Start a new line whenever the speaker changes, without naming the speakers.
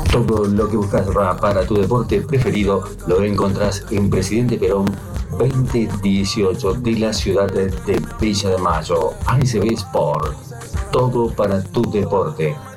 Todo lo que buscas para tu deporte preferido lo encontrás en Presidente Perón 2018 de la ciudad de Villa de Mayo. ASB Sport. Todo para tu deporte.